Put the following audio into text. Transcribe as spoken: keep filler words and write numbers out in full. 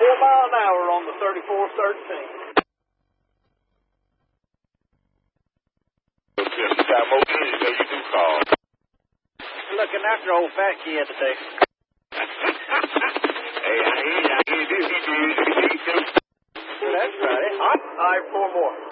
four mile an hour on the thirty-four thirteen. You got more kids than you do call. Looking after old fat kid today. Hey, I ain't, I ain't this. He did. He did. That's right. All right, four more.